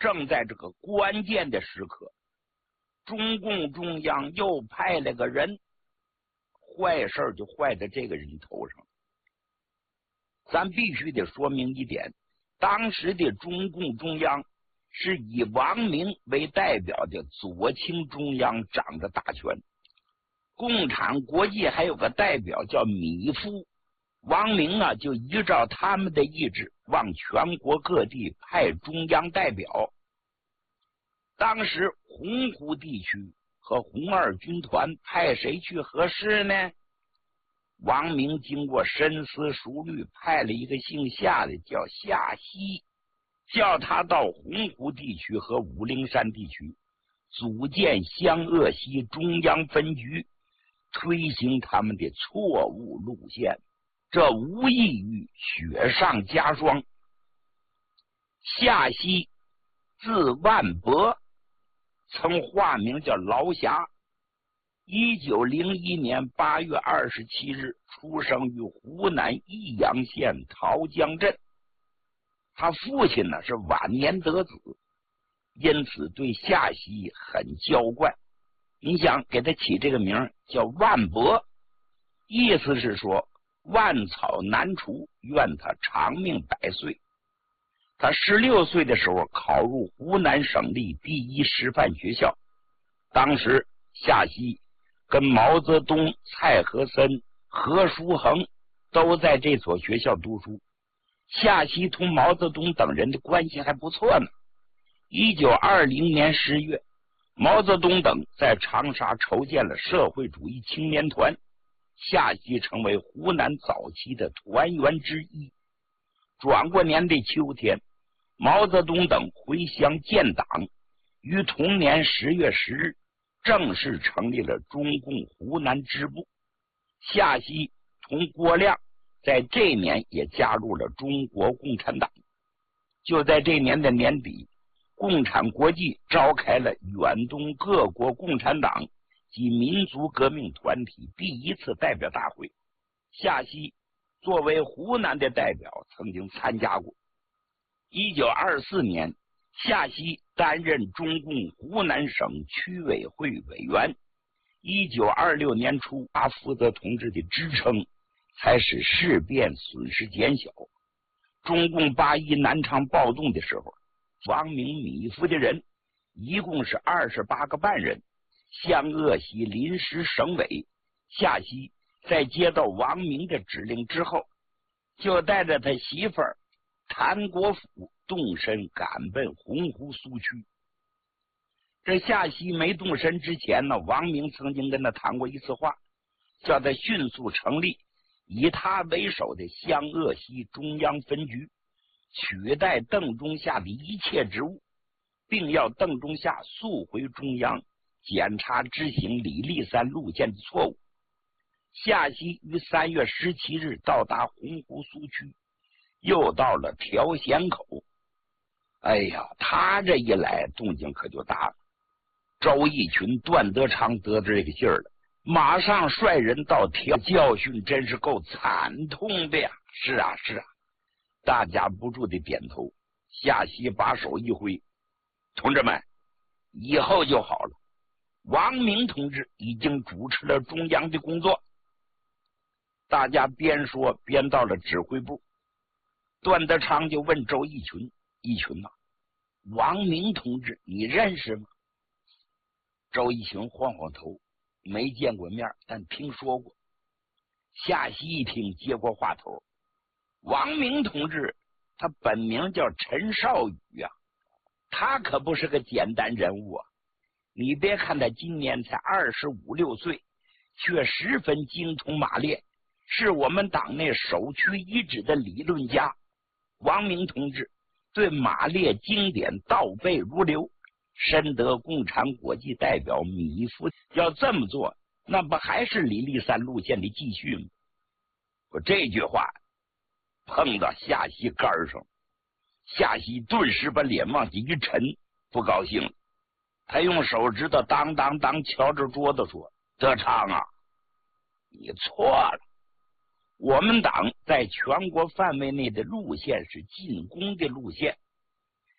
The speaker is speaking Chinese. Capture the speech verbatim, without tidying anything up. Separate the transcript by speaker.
Speaker 1: 正在这个关键的时刻，中共中央又派了个人，坏事就坏在这个人头上。咱必须得说明一点，当时的中共中央是以王明为代表的左倾中央掌着大权，共产国际还有个代表叫米夫，王明啊就依照他们的意志往全国各地派中央代表。当时洪湖地区和红二军团派谁去合适呢？王明经过深思熟虑，派了一个姓夏的叫夏曦，叫他到洪湖地区和武陵山地区组建湘鄂西中央分局，推行他们的错误路线，这无异于雪上加霜。夏曦字万伯，曾化名叫劳霞，一九零一年八月二十七日出生于湖南益阳县桃江镇。他父亲呢是晚年得子，因此对夏曦很娇惯。你想给他起这个名叫万伯，意思是说万草难除，愿他长命百岁。他十六岁的时候考入湖南省立第一师范学校，当时夏曦跟毛泽东、蔡和森、何叔衡都在这所学校读书。夏曦同毛泽东等人的关系还不错呢。一九二零年十月，毛泽东等在长沙筹建了社会主义青年团，夏曦成为湖南早期的团员之一。转过年的秋天，毛泽东等回乡建党，于同年十月十日正式成立了中共湖南支部。夏曦同郭亮在这年也加入了中国共产党。就在这年的年底，共产国际召开了远东各国共产党及民族革命团体第一次代表大会，夏曦作为湖南的代表曾经参加过。一九二四年，夏曦担任中共湖南省区委会委员。一九二六年初，他负责同志的支撑，才使事变损失减小。中共八一南昌暴动的时候，王明、米夫的人一共是二十八个半人。湘鄂西临时省委夏曦在接到王明的指令之后，就带着他媳妇儿谭国甫动身赶奔洪湖苏区。这夏曦没动身之前呢，王明曾经跟他谈过一次话，叫他迅速成立以他为首的湘鄂西中央分局，取代邓中夏的一切职务，并要邓中夏速回中央检查执行李立三路线的错误。夏曦于三月十七日到达洪湖苏区，又到了条弦口。哎呀，他这一来动静可就大了。周逸群、段德昌得知这个信儿了，马上率人到条，教训真是够惨痛的呀！是啊，是啊，大家不住的点头。夏曦把手一挥，同志们，以后就好了。王明同志已经主持了中央的工作。大家边说边到了指挥部。段德昌就问周逸群：“逸群呐、啊，王明同志你认识吗？”周逸群晃晃头，没见过面，但听说过。夏曦一听，接过话头：“王明同志，他本名叫陈少宇啊，他可不是个简单人物啊。你别看他今年才二十五六岁，却十分精通马列，是我们党内首屈一指的理论家。王明同志对马列经典倒背如流，深得共产国际代表米夫。要这么做，那不还是李立三路线的继续吗？”我这句话碰到夏曦肝上，夏曦顿时把脸往下一沉，不高兴了。他用手指头当当当敲着桌子说：“德昌啊，你错了。我们党在全国范围内的路线是进攻的路线，